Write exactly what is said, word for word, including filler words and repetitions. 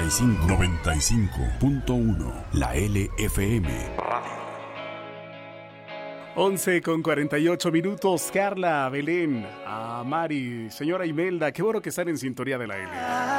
noventa y cinco, noventa y cinco punto uno, la L F M Radio. once con cuarenta y ocho minutos. Carla, Belén, a Mari, señora Imelda, qué bueno que están en sintonía de la L.